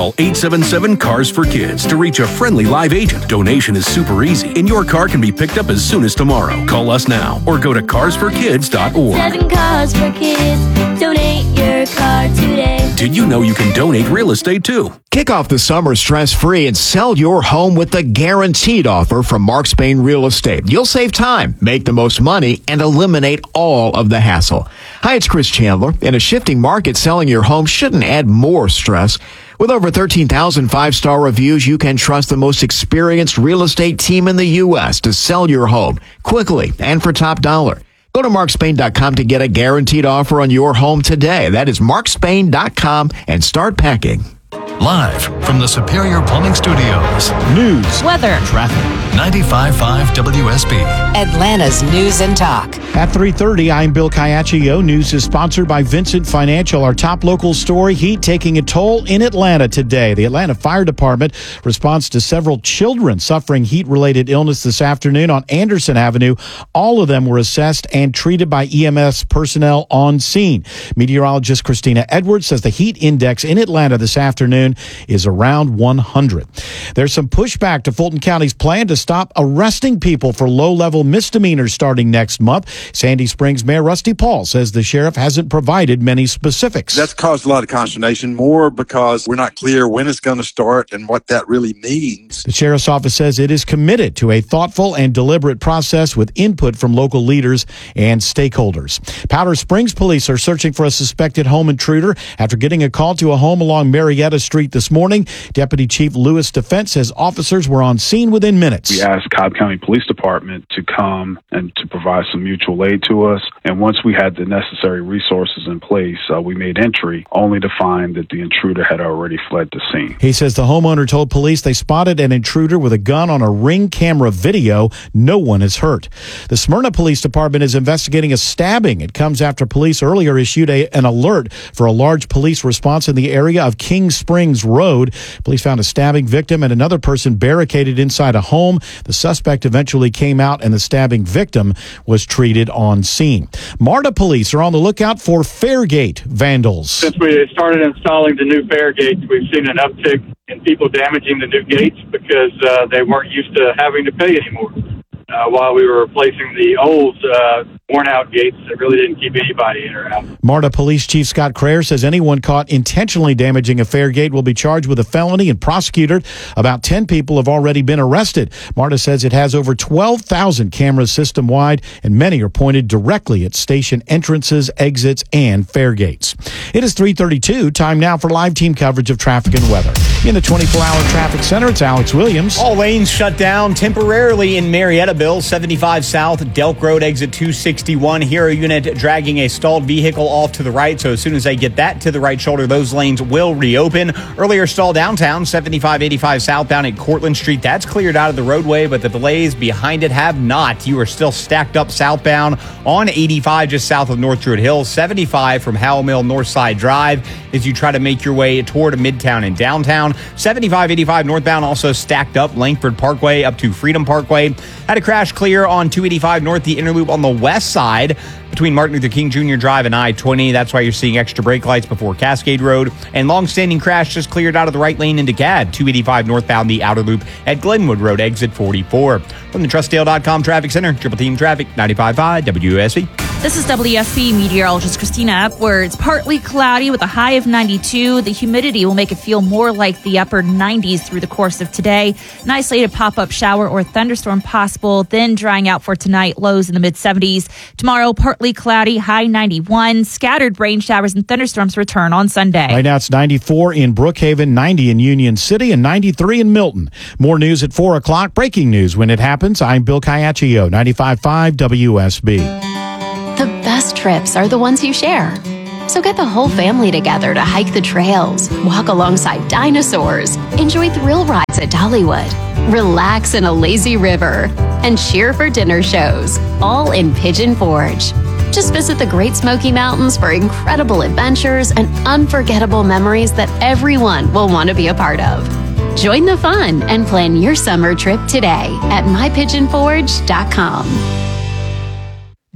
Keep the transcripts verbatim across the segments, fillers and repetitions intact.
Call eight seven seven, C A R S for Kids to reach a friendly live agent. Donation is super easy, and your car can be picked up as soon as tomorrow. Call us now or go to cars for kids dot org. Seven Cars for Kids. Donate your car today. Did you know you can donate real estate too? Kick off the summer stress-free and sell your home with the guaranteed offer from Mark Spain Real Estate. You'll save time, make the most money, and eliminate all of the hassle. Hi, it's Chris Chandler. In a shifting market, selling your home shouldn't add more stress. With over thirteen thousand five-star reviews, you can trust the most experienced real estate team in the U S to sell your home quickly and for top dollar. Go to mark spain dot com to get a guaranteed offer on your home today. That is mark spain dot com and start packing. Live from the Superior Plumbing Studios. News, weather, traffic. ninety-five point five W S B. Atlanta's News and Talk. At three thirty, I'm Bill Caiaccio. News is sponsored by Vincent Financial. Our top local story, heat taking a toll in Atlanta today. The Atlanta Fire Department responds to several children suffering heat-related illness this afternoon on Anderson Avenue. All of them were assessed and treated by E M S personnel on scene. Meteorologist Christina Edwards says the heat index in Atlanta this afternoon is around one hundred. There's some pushback to Fulton County's plan to stop arresting people for low-level misdemeanors starting next month. Sandy Springs Mayor Rusty Paul says the sheriff hasn't provided many specifics. That's caused a lot of consternation, more because we're not clear when it's going to start and what that really means. The sheriff's office says it is committed to a thoughtful and deliberate process with input from local leaders and stakeholders. Powder Springs police are searching for a suspected home intruder after getting a call to a home along Marietta Street this morning. Deputy Chief Lewis Defense says officers were on scene within minutes. We asked Cobb County Police Department to come and to provide some mutual aid to us. And once we had the necessary resources in place, uh, we made entry only to find that the intruder had already fled the scene. He says the homeowner told police they spotted an intruder with a gun on a Ring camera video. No one is hurt. The Smyrna Police Department is investigating a stabbing. It comes after police earlier issued a, an alert for a large police response in the area of King Springs Road. Police found a stabbing victim and another person barricaded inside a home. The suspect eventually came out and the stabbing victim was treated on scene. MARTA police are on the lookout for Fairgate vandals. Since we started installing the new fare gates, we've seen an uptick in people damaging the new gates because uh, they weren't used to having to pay anymore. Uh, while we were replacing the old uh, worn-out gates that really didn't keep anybody in or out. MARTA Police Chief Scott Crayer says anyone caught intentionally damaging a fare gate will be charged with a felony and prosecuted. About ten people have already been arrested. MARTA says it has over twelve thousand cameras system-wide, and many are pointed directly at station entrances, exits, and fare gates. It is three thirty-two. Time now for live team coverage of traffic and weather. In the twenty-four hour traffic center, it's Alex Williams. All lanes shut down temporarily in Marietta. Bill, seventy-five south, Delk Road, exit two sixty-one. Hero unit dragging a stalled vehicle off to the right, so as soon as they get that to the right shoulder, those lanes will reopen. Earlier stall downtown, seventy-five eighty-five southbound at Cortlandt Street. That's cleared out of the roadway, but the delays behind it have not. You are still stacked up southbound on eighty-five just south of North Druid Hills. seventy-five from Howell Mill Northside Drive as you try to make your way toward Midtown and downtown. seventy-five eighty-five northbound also stacked up Langford Parkway up to Freedom Parkway. Had a crash clear on two eighty-five north, the inner loop on the west side between Martin Luther King Junior Drive and I twenty. That's why you're seeing extra brake lights before Cascade Road. And long-standing crash just cleared out of the right lane into C A D. two eighty-five northbound, the outer loop at Glenwood Road, exit forty-four. From the Trustdale dot com Traffic Center, Triple Team Traffic, ninety-five point five W S B. This is W S B meteorologist Christina Upwards. Partly cloudy with a high of ninety-two. The humidity will make it feel more like the upper nineties through the course of today. An isolated pop-up shower or thunderstorm possible, then drying out for tonight, lows in the mid-seventies. Tomorrow, partly cloudy, high ninety-one. Scattered rain showers and thunderstorms return on Sunday. Right now it's ninety-four in Brookhaven, ninety in Union City, and ninety-three in Milton. More news at four o'clock. Breaking news when it happens. I'm Bill Caiaccio, ninety-five point five W S B. The best trips are the ones you share. So get the whole family together to hike the trails, walk alongside dinosaurs, enjoy thrill rides at Dollywood, relax in a lazy river, and cheer for dinner shows, all in Pigeon Forge. Just visit the Great Smoky Mountains for incredible adventures and unforgettable memories that everyone will want to be a part of. Join the fun and plan your summer trip today at my pigeon forge dot com.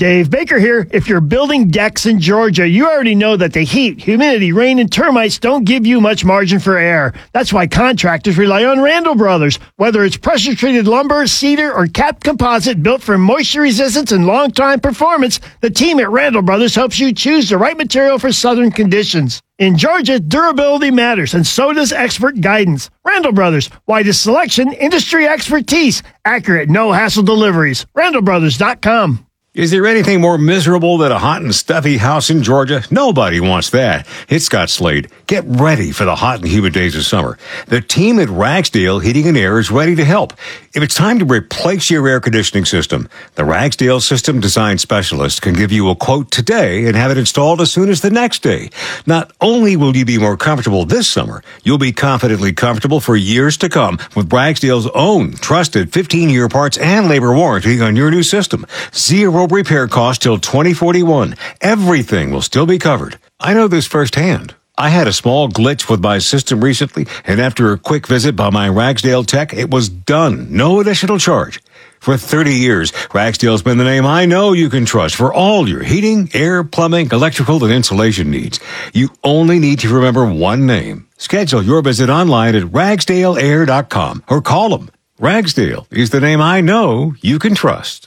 Dave Baker here. If you're building decks in Georgia, you already know that the heat, humidity, rain, and termites don't give you much margin for error. That's why contractors rely on Randall Brothers. Whether it's pressure-treated lumber, cedar, or capped composite built for moisture resistance and long-time performance, the team at Randall Brothers helps you choose the right material for southern conditions. In Georgia, durability matters, and so does expert guidance. Randall Brothers, widest selection, industry expertise, accurate, no-hassle deliveries. Randall Brothers dot com. Is there anything more miserable than a hot and stuffy house in Georgia? Nobody wants that. It's Scott Slade. Get ready for the hot and humid days of summer. The team at Ragsdale Heating and Air is ready to help. If it's time to replace your air conditioning system, the Ragsdale System Design Specialist can give you a quote today and have it installed as soon as the next day. Not only will you be more comfortable this summer, you'll be confidently comfortable for years to come with Ragsdale's own trusted fifteen-year parts and labor warranty on your new system. Zero repair cost till twenty forty-one. Everything will still be covered. I know this firsthand. I had a small glitch with my system recently, and after a quick visit by my Ragsdale tech, it was done. No additional charge. For thirty years, Ragsdale's been the name I know you can trust for all your heating, air, plumbing, electrical, and insulation needs. You only need to remember one name. Schedule your visit online at ragsdale air dot com or call them. Ragsdale is the name I know you can trust.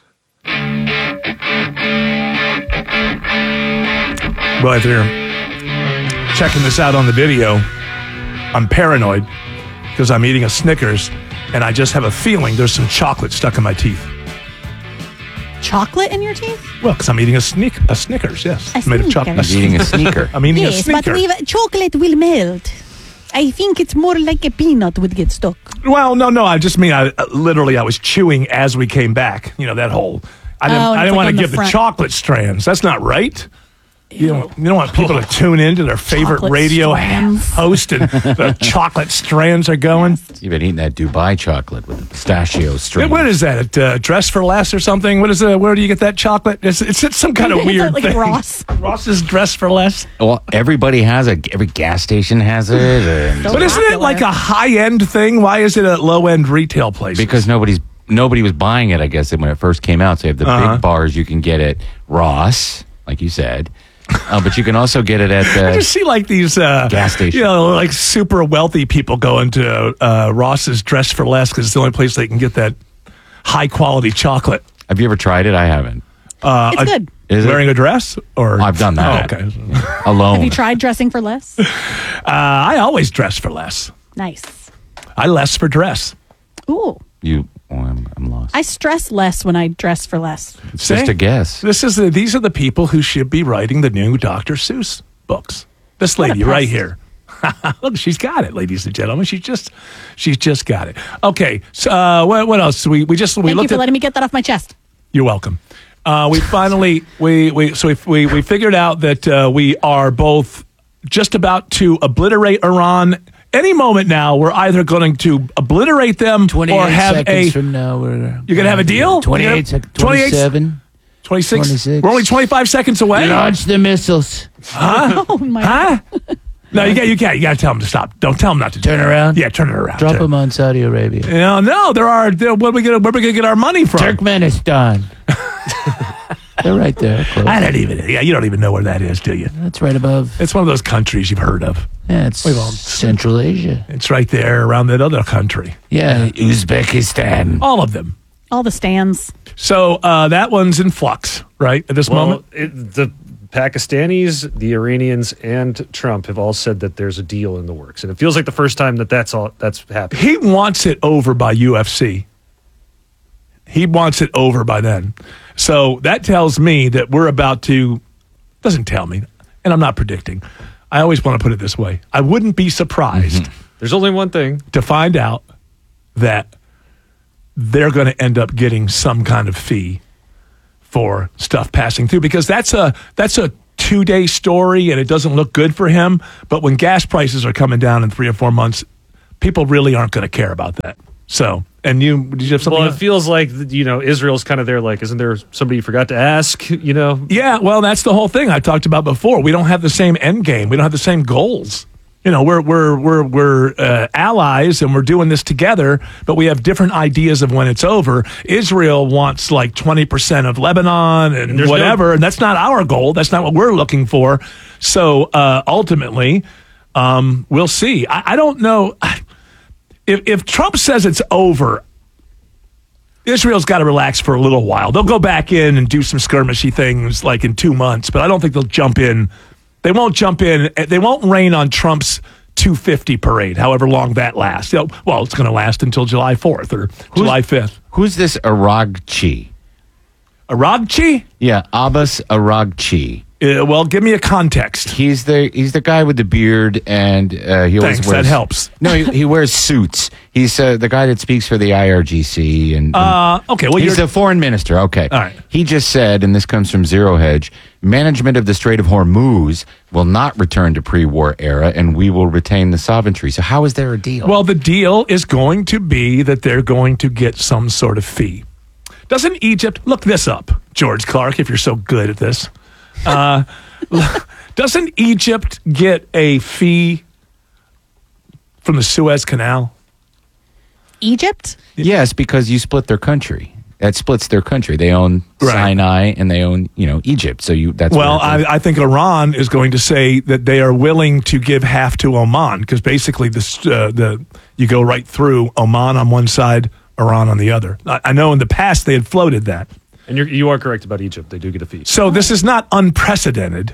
Well, if you're checking this out on the video, I'm paranoid because I'm eating a Snickers and I just have a feeling there's some chocolate stuck in my teeth. Chocolate in your teeth? Well, because I'm eating a sneak a Snickers, yes. A made of Snickers. chocolate. He's eating a sneaker. I'm eating yes, a sneaker. but we've, chocolate will melt. I think it's more like a peanut would get stuck. Well, no, no, I just mean I uh, literally I was chewing as we came back. You know, that whole I didn't Oh, I it's didn't like want on to the give the front. chocolate strands. That's not right. You don't, you don't want people to tune in to their favorite Chocolate radio strands. host and the chocolate strands are going. You've been eating that Dubai chocolate with the pistachio string. What is that? At, uh, Dress for Less or something? What is it? Where do you get that chocolate? It's, it's, it's some kind of Is that weird like thing. Ross? Ross's Dress for Less. Well, everybody has a, every gas station has it. And But isn't it like a high-end thing? Why is it at low-end retail places? because nobody's nobody was buying it, I guess, when it first came out. So you have the Uh-huh. big bars you can get at Ross, like you said. Uh, but you can also get it at I the just see like these uh, gas station. you know, like super wealthy people going to uh, Ross's Dress for Less because it's the only place they can get that high quality chocolate. Have you ever tried it? I haven't. Uh, It's a- good. Is it? Wearing a dress, or I've done that. Oh, okay. Alone. Have you tried dressing for less? Uh, I always dress for less. Nice. I less for dress. Ooh. You, oh, I'm, I'm lost. I stress less when I dress for less. It's just a guess. This is the, these are the people who should be writing the new Doctor Seuss books. This What a lady right pest. here. Look, she's got it, ladies and gentlemen. She's just, she's just got it. Okay, so uh, what, what else? We we just we Thank you looked for at. letting me get that off my chest. You're welcome. Uh, we finally we we so we we, we figured out that uh, we are both just about to obliterate Iran. Any moment now, we're either going to obliterate them or have seconds a. from now, we're You're gonna have a deal. twenty-eight seconds. twenty-seven. twenty-six. twenty-six. We're only twenty-five seconds away. Launch the missiles. Huh? Oh my Huh? No, you got you can't. You got to tell them to stop. Don't tell them not to do Turn that. around. Yeah, turn it around. Drop Turn- them on Saudi Arabia. No, no, there are. There, where are we gonna where are we gonna get our money from? Turkmenistan. They're right there. Close. I don't even. Yeah, you don't even know where that is, do you? That's right above. It's one of those countries you've heard of. Yeah, it's We've all- Central Asia. It's right there around that other country. Yeah, Uzbekistan. All of them. All the stands. So uh, that one's in flux, right? At this Well, moment. it, the Pakistanis, the Iranians, and Trump have all said that there's a deal in the works, and it feels like the first time that that's all that's happened. He wants it over by U F C. He wants it over by then. So that tells me that we're about to, doesn't tell me, and I'm not predicting. I always want to put it this way. I wouldn't be surprised Mm-hmm. There's only one thing. to find out that they're going to end up getting some kind of fee for stuff passing through, because that's a that's a two-day story and it doesn't look good for him. But when gas prices are coming down in three or four months, people really aren't going to care about that. So, and you, did you have something? Well, it else? feels like, you know, Israel's kind of there, like, isn't there somebody you forgot to ask, you know? Yeah, well, that's the whole thing I talked about before. We don't have the same end game. We don't have the same goals. You know, we're we're we're we're uh, allies and we're doing this together, but we have different ideas of when it's over. Israel wants like twenty percent of Lebanon and, And whatever, no- and that's not our goal. That's not what we're looking for. So uh, ultimately, um, we'll see. I, I don't know if if Trump says it's over. Israel's got to relax for a little while. They'll go back in and do some skirmishy things like in two months, but I don't think they'll jump in. They won't jump in. They won't rain on Trump's two fifty parade, however long that lasts. You know, well, it's going to last until July fourth or July fifth. Who's this Aragchi? Aragchi? Yeah, Abbas Aragchi. Uh, well, give me a context. He's the he's the guy with the beard, and uh, he always Thanks, wears. that helps. No, he, he wears suits. He's uh, the guy that speaks for the I R G C, and, and Uh, okay, well, he's you're- the foreign minister. Okay, All right. He just said, and this comes from Zero Hedge: management of the Strait of Hormuz will not return to pre-war era, and we will retain the sovereignty. So, how is there a deal? Well, the deal is going to be that they're going to get some sort of fee. Doesn't Egypt, look this up, George Clark, if you're so good at this. Uh, doesn't Egypt get a fee from the Suez Canal? Egypt? Yes, because you split their country. That splits their country. They own Right. Sinai and they own, you know, Egypt. So you that's Well, where it I, I think Iran is going to say that they are willing to give half to Oman because basically this, uh, the you go right through Oman on one side, Iran on the other. I, I know in the past they had floated that. And you're, you are correct about Egypt. They do get a fee. So this is not unprecedented.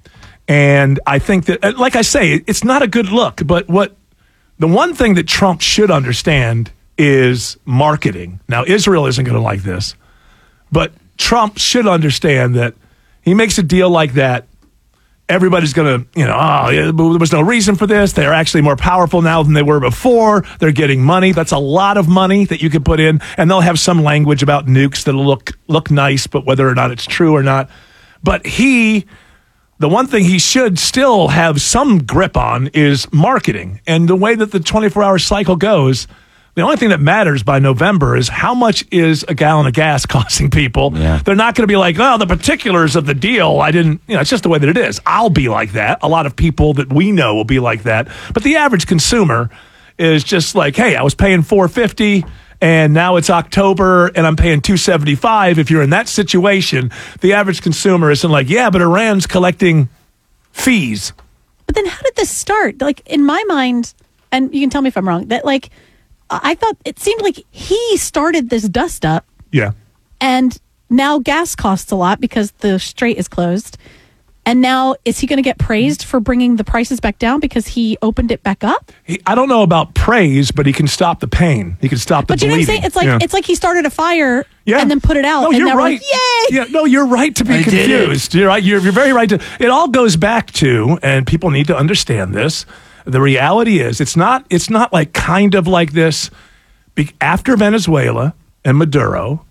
And I think that, uh, like I say, it's not a good look. But what the one thing that Trump should understand is marketing. Now, Israel isn't going to like this, but Trump should understand that he makes a deal like that. Everybody's going to, you know, oh, yeah, there was no reason for this. They're actually more powerful now than they were before. They're getting money. That's a lot of money that you could put in. And they'll have some language about nukes that'll look look nice, but whether or not it's true or not. But he, the one thing he should still have some grip on is marketing. And the way that the twenty-four hour cycle goes, the only thing that matters by November is how much is a gallon of gas costing people. Yeah. They're not going to be like, oh, the particulars of the deal, I didn't, you know, it's just the way that it is. I'll be like that. A lot of people that we know will be like that. But the average consumer is just like, hey, I was paying four fifty and now it's October and I'm paying two seventy-five. If you're in that situation, the average consumer isn't like, yeah, but Iran's collecting fees. But then how did this start? Like, in my mind, and you can tell me if I'm wrong, that like, I thought it seemed like he started this dust up, Yeah. and now gas costs a lot because the strait is closed. And now is he going to get praised for bringing the prices back down because he opened it back up? He, I don't know about praise, but he can stop the pain. He can stop the But you know what I'm bleeding. saying? It's like Yeah. it's like he started a fire Yeah. and then put it out. No, and you're now we're right. like, yay! Yeah, no, you're right to be I did it. confused. You're right. You're, you're very right to. It all goes back to, and people need to understand this. The reality is, it's not. It's not like kind of like this. Be, after Venezuela and Maduro,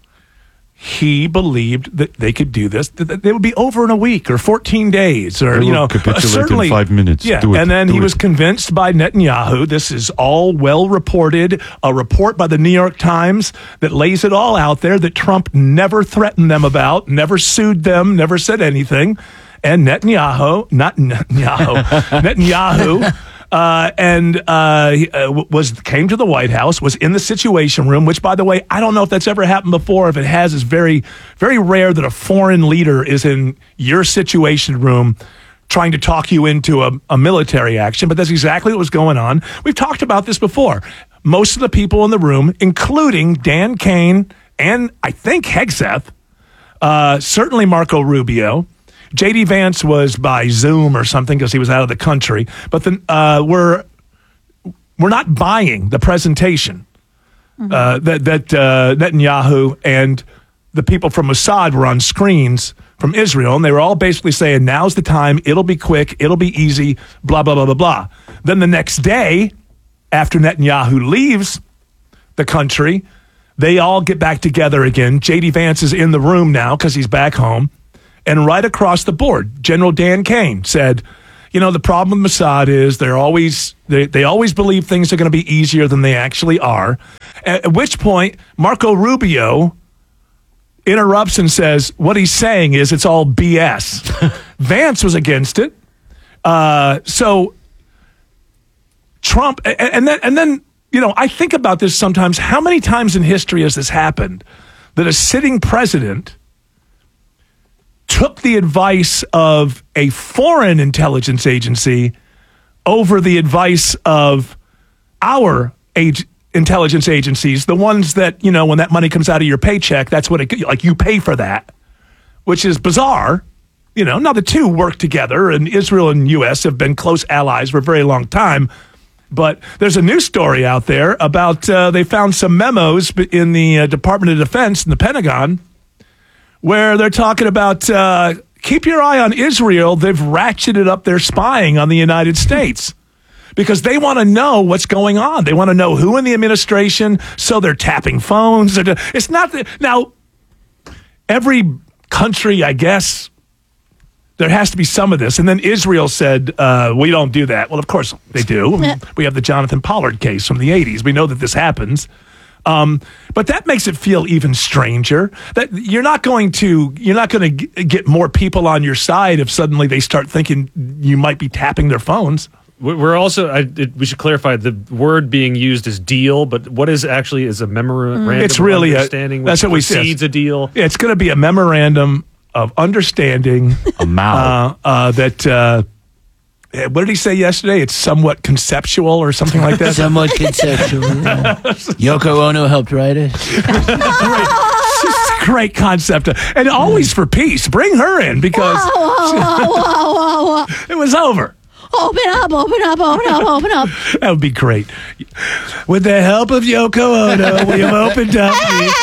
he believed that they could do this. That they would be over in a week or fourteen days, or They you will know, capitulate in certainly five minutes. Yeah, Do it. and then Do he it. was convinced by Netanyahu. This is all well reported. A report by the New York Times that lays it all out there that Trump never threatened them about, never sued them, never said anything. And Netanyahu, not Netanyahu, Netanyahu, uh, and uh, he, uh, was came to the White House, was in the Situation Room, which, by the way, I don't know if that's ever happened before. If it has, it's very, very rare that a foreign leader is in your Situation Room trying to talk you into a, a military action, but that's exactly what was going on. We've talked about this before. Most of the people in the room, including Dan Kane and I think Hegseth, uh, certainly Marco Rubio, J D Vance was by Zoom or something because he was out of the country, but then uh, we're we're not buying the presentation mm-hmm. uh, that that uh, Netanyahu and the people from Mossad were on screens from Israel, and they were all basically saying, now's the time, it'll be quick, it'll be easy, blah, blah, blah, blah, blah. Then the next day, after Netanyahu leaves the country, they all get back together again. J D Vance is in the room now because he's back home. And right across the board, General Dan Kane said, you know, the problem with Mossad is they're always they, they always believe things are going to be easier than they actually are. At, at which point, Marco Rubio interrupts and says, what he's saying is it's all B S. Vance was against it. Uh, so Trump, and, and then, and then, you know, I think about this sometimes. How many times in history has this happened that a sitting president took the advice of a foreign intelligence agency over the advice of our age, intelligence agencies, the ones that, you know, when that money comes out of your paycheck, that's what it, like you pay for that, which is bizarre. You know, now the two work together, and Israel and U S have been close allies for a very long time. But there's a news story out there about uh, they found some memos in the uh, Department of Defense in the Pentagon where they're talking about uh, keep your eye on Israel. They've ratcheted up their spying on the United States because they want to know what's going on. They want to know who in the administration, so they're tapping phones. It's not that, now, every country, I guess, there has to be some of this. And then Israel said, uh, we don't do that. Well, of course they do. We have the Jonathan Pollard case from the eighties. We know that this happens. Um, but that makes it feel even stranger that you're not going to you're not going to g- get more people on your side if suddenly they start thinking you might be tapping their phones. We're also, I, it, we should clarify, the word being used is deal, but what is actually is a memorandum mm. it's really of understanding a, that's which what we precedes said. a deal? Yeah, it's going to be a memorandum of understanding. Amount. Uh, uh, that, uh, what did he say yesterday? It's somewhat conceptual or something like that? Somewhat conceptual. Yeah. Yoko Ono helped write it. Great, great concept. And always for peace. Bring her in because Whoa, whoa, whoa, whoa, whoa. it was over. Open up, open up, open up, open up. That would be great. With the help of Yoko Ono, we have opened up.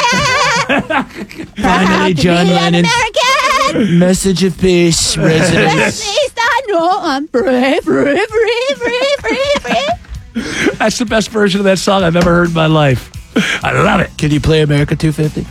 Finally, John Lennon. Message of peace, residents. I know I'm free, free, free, free, free, free. That's the best version of that song I've ever heard in my life. I love it. Can you play America two fifty?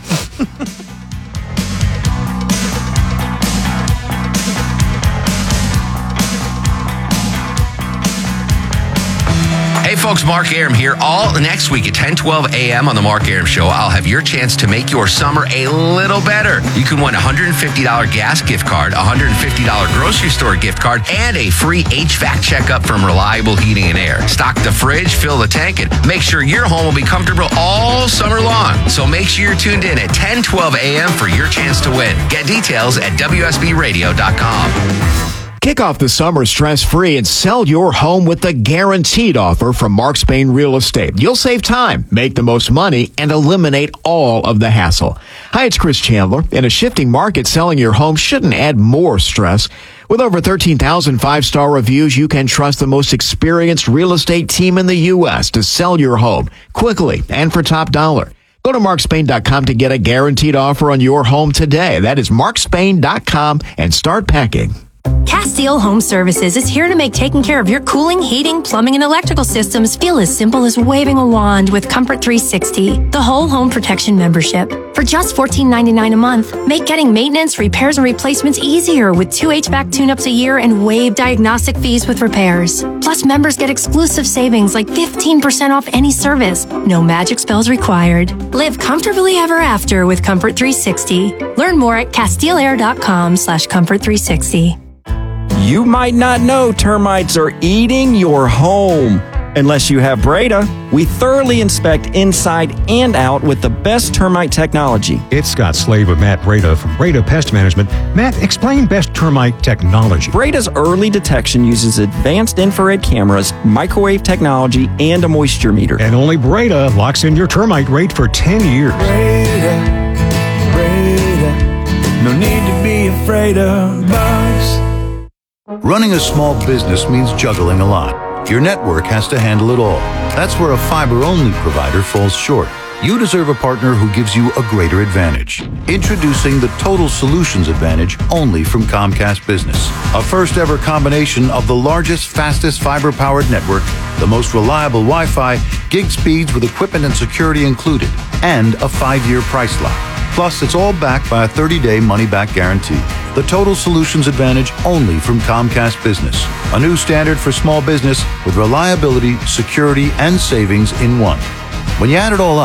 Hey folks, Mark Aram here. All next week at ten twelve a.m. on the Mark Aram Show, I'll have your chance to make your summer a little better. You can win a one hundred fifty dollars gas gift card, a one hundred fifty dollars grocery store gift card, and a free H V A C checkup from Reliable Heating and Air. Stock the fridge, fill the tank, and make sure your home will be comfortable all summer long. So make sure you're tuned in at ten twelve a.m. for your chance to win. Get details at W S B radio dot com. Kick off the summer stress-free and sell your home with the guaranteed offer from Mark Spain Real Estate. You'll save time, make the most money, and eliminate all of the hassle. Hi, it's Chris Chandler. In a shifting market, selling your home shouldn't add more stress. With over thirteen thousand five-star reviews, you can trust the most experienced real estate team in the U S to sell your home quickly and for top dollar. Go to mark spain dot com to get a guaranteed offer on your home today. That is mark spain dot com and start packing. Castile Home Services is here to make taking care of your cooling, heating, plumbing, and electrical systems feel as simple as waving a wand with Comfort three sixty, the whole home protection membership. For just fourteen ninety-nine a month, make getting maintenance, repairs, and replacements easier with two H V A C tune-ups a year and waive diagnostic fees with repairs. Plus, members get exclusive savings like fifteen percent off any service. No magic spells required. Live comfortably ever after with Comfort three sixty. Learn more at castileair dot com slash comfort three sixty. You might not know termites are eating your home. Unless you have Breda, we thoroughly inspect inside and out with the best termite technology. It's Scott Slade with Matt Breda from Breda Pest Management. Matt, explain best termite technology. Breda's early detection uses advanced infrared cameras, microwave technology, and a moisture meter. And only Breda locks in your termite rate for ten years. Breda, Breda, no need to be afraid of bugs. Running a small business means juggling a lot. Your network has to handle it all. That's where a fiber-only provider falls short. You deserve a partner who gives you a greater advantage. Introducing the Total Solutions Advantage only from Comcast Business. A first-ever combination of the largest, fastest fiber-powered network, the most reliable Wi-Fi, gig speeds with equipment and security included, and a five-year price lock. Plus, it's all backed by a thirty-day money-back guarantee. The Total Solutions Advantage only from Comcast Business. A new standard for small business with reliability, security, and savings in one. When you add it all up,